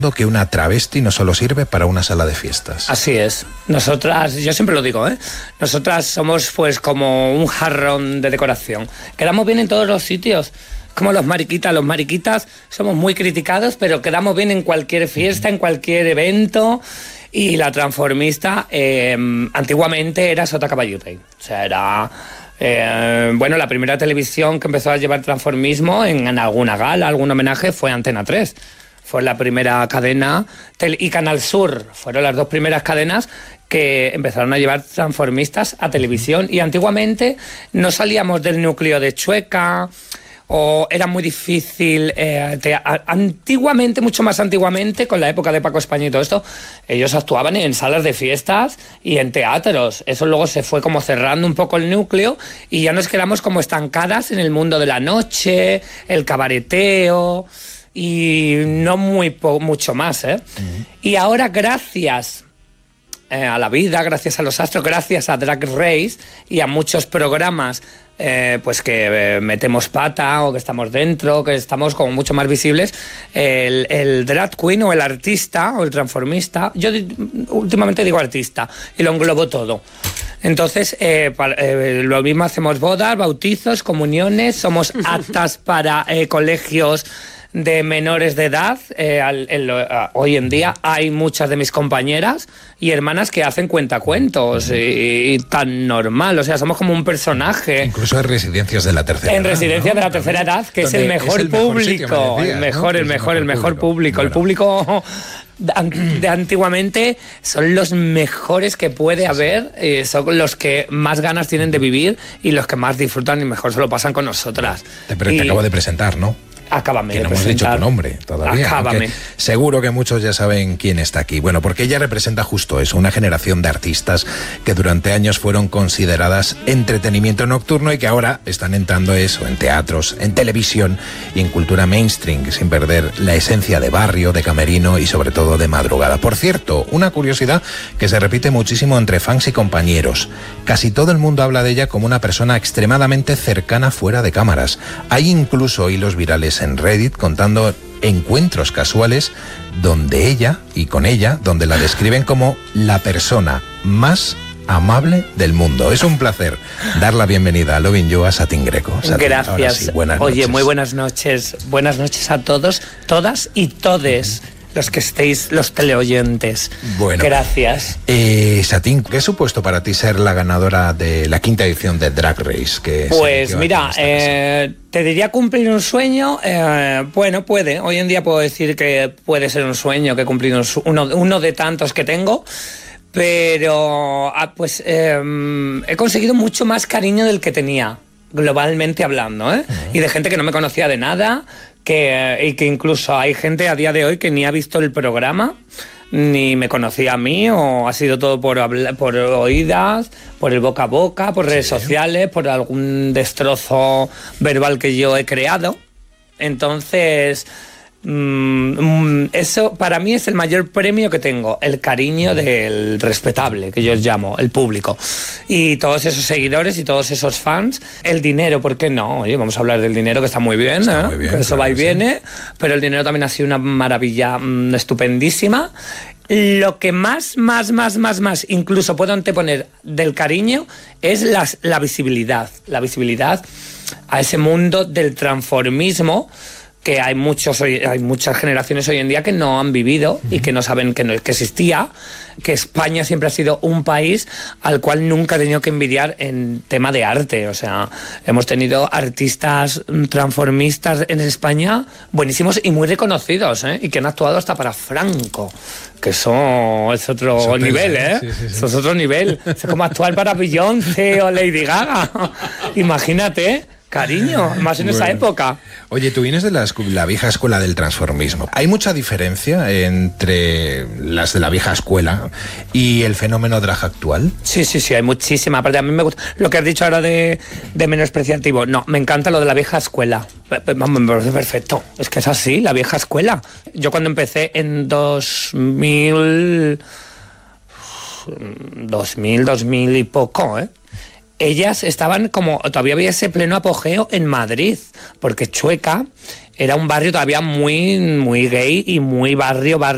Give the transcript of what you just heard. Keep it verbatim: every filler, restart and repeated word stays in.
que una travesti no solo sirve para una sala de fiestas. Así es. Nosotras, yo siempre lo digo, ¿eh? Nosotras somos pues como un jarrón de decoración. Quedamos bien en todos los sitios. Como los mariquitas. Los mariquitas somos muy criticados, pero quedamos bien en cualquier fiesta, en cualquier evento. Y la transformista, eh, antiguamente era Sota Caballo y Rei. O sea, era... Eh, bueno, la primera televisión que empezó a llevar transformismo en, en alguna gala, algún homenaje, fue Antena tres. Fue la primera cadena, y Canal Sur fueron las dos primeras cadenas que empezaron a llevar transformistas a televisión. Y antiguamente no salíamos del núcleo de Chueca, o era muy difícil, eh, te, a, antiguamente, mucho más antiguamente, con la época de Paco España y todo esto, ellos actuaban en salas de fiestas y en teatros. Eso luego se fue como cerrando un poco el núcleo y ya nos quedamos como estancadas en el mundo de la noche, el cabareteo... y no muy po- mucho más, ¿eh? Uh-huh. Y ahora, gracias eh, a la vida, gracias a los astros, gracias a Drag Race y a muchos programas eh, pues que eh, metemos pata o que estamos dentro, que estamos como mucho más visibles, el, el drag queen o el artista o el transformista, yo di- últimamente digo artista y lo englobo todo. Entonces, eh, para, eh, lo mismo hacemos bodas, bautizos, comuniones, somos aptas para eh, colegios de menores de edad. Eh, al, el, uh, hoy en día hay muchas de mis compañeras y hermanas que hacen cuentacuentos y, y tan normal, o sea, somos como un personaje. Incluso hay residencias de la tercera en edad. En residencias, ¿no?, de la tercera edad, que es el mejor, es el mejor público, sitio, decías, el mejor, ¿no? el mejor, el mejor público, bueno. El público de antiguamente son los mejores que puede haber, eh, son los que más ganas tienen de vivir y los que más disfrutan y mejor se lo pasan con nosotras. Te, pero y... te acabo de presentar, ¿no? Acábame que de no hemos dicho tu nombre todavía. Acábame. Seguro que muchos ya saben quién está aquí. Bueno, porque ella representa justo eso, una generación de artistas que durante años fueron consideradas entretenimiento nocturno y que ahora están entrando eso en teatros, en televisión y en cultura mainstream, sin perder la esencia de barrio, de camerino y sobre todo de madrugada. Por cierto, una curiosidad que se repite muchísimo entre fans y compañeros. Casi todo el mundo habla de ella como una persona extremadamente cercana fuera de cámaras. Hay incluso hilos virales en Reddit contando encuentros casuales donde ella y con ella, donde la describen como la persona más amable del mundo. Es un placer dar la bienvenida a Lovin' You a Satín Greco. Satín, gracias. Sí, buenas Oye, noches. Muy buenas noches. Buenas noches a todos, todas y todes. Los que estéis, los teleoyentes. Bueno. Gracias. Eh, Satín, ¿qué ha supuesto para ti ser la ganadora de la quinta edición de Drag Race? Que pues mira, eh, te diría cumplir un sueño. Eh, bueno, puede. Hoy en día puedo decir que puede ser un sueño, que he cumplido un su- uno, uno de tantos que tengo. Pero ah, pues eh, he conseguido mucho más cariño del que tenía, globalmente hablando, ¿eh? Uh-huh. Y de gente que no me conocía de nada, que, y que incluso hay gente a día de hoy que ni ha visto el programa, ni me conocía a mí, o ha sido todo por, habla, por oídas, por el boca a boca, por redes sí. sociales, por algún destrozo verbal que yo he creado. Entonces... Mm, eso para mí es el mayor premio que tengo, el cariño del respetable, que yo os llamo, el público, y todos esos seguidores y todos esos fans. El dinero, ¿por qué no? Oye, vamos a hablar del dinero, que está muy bien, está ¿eh? muy bien, eso claro, va y viene, sí. Pero el dinero también ha sido una maravilla mmm, estupendísima. Lo que más, más, más, más, más incluso puedo anteponer del cariño es la, la visibilidad, la visibilidad a ese mundo del transformismo, que hay muchos hay muchas generaciones hoy en día que no han vivido uh-huh. y que no saben que, no, que existía, que España siempre ha sido un país al cual nunca he tenido que envidiar en tema de arte. O sea, hemos tenido artistas transformistas en España buenísimos y muy reconocidos, ¿eh? Y que han actuado hasta para Franco, que eso es otro eso nivel, ¿eh? Sí, sí, sí. Eso es otro nivel. Es como actuar para Beyoncé o Lady Gaga. Imagínate. Cariño, más en bueno. esa época. Oye, tú vienes de la, la vieja escuela del transformismo. ¿Hay mucha diferencia entre las de la vieja escuela y el fenómeno drag actual? Sí, sí, sí, hay muchísima. Aparte, a mí me gusta lo que has dicho ahora de, de menospreciativo. No, me encanta lo de la vieja escuela. Me parece perfecto. Es que es así, la vieja escuela. Yo cuando empecé en dos mil... dos mil, dos mil y poco, ¿eh? Ellas estaban como, todavía había ese pleno apogeo en Madrid, porque Chueca era un barrio todavía muy, muy gay y muy barrio, barrio.